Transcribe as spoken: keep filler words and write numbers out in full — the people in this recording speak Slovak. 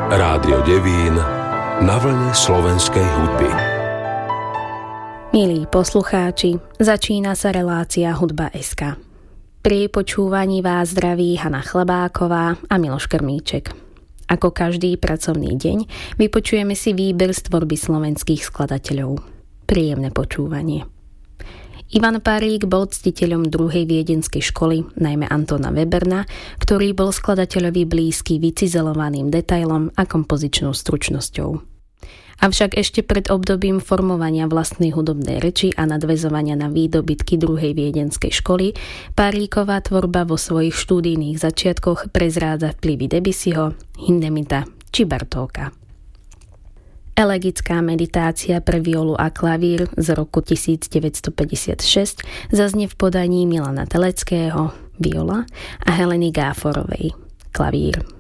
Rádio Devín na vlne slovenskej hudby. Milí poslucháči, začína sa relácia Hudba bodka es ká. Pri počúvaní vás zdraví Hana Chlebáková a Miloš Krmíček. Ako každý pracovný deň vypočujeme si výber z tvorby slovenských skladateľov. Príjemné počúvanie. Ivan Parík bol ctiteľom druhej viedenskej školy, najmä Antona Weberna, ktorý bol skladateľovi blízky vycizelovaným detailom a kompozičnou stručnosťou. Avšak ešte pred obdobím formovania vlastnej hudobnej reči a nadväzovania na výdobytky druhej viedenskej školy, Paríková tvorba vo svojich štúdijných začiatkoch prezrádza vplyvy Debussyho, Hindemitha či Bartóka. Elegická meditácia pre violu a klavír z roku devätnásťstopäťdesiatšesť zaznie v podaní Milana Teleckého, viola, a Heleny Gáforovej, klavír.